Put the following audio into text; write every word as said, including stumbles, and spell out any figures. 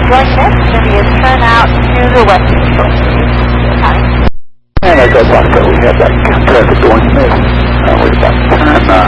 Your next is going to be a turn out to the west shore. And Echo Bosco, we have that traffic going mid. Uh, we're about to turn uh,